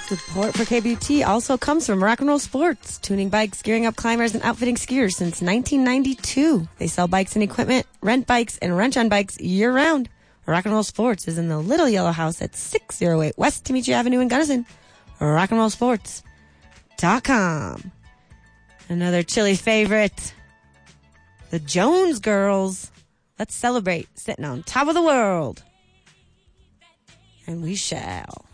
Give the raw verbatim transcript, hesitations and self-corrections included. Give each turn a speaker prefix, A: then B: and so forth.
A: Support for K B T also comes from Rock and Roll Sports, tuning bikes, gearing up climbers, and outfitting skiers since nineteen ninety-two. They sell bikes and equipment, rent bikes, and wrench on bikes year-round. Rock and Roll Sports is in the Little Yellow House at six oh eight West Temecula Avenue in Gunnison. rock and roll sports dot com. Another chilly favorite, the Jones Girls. Let's celebrate sitting on top of the world. And we shall.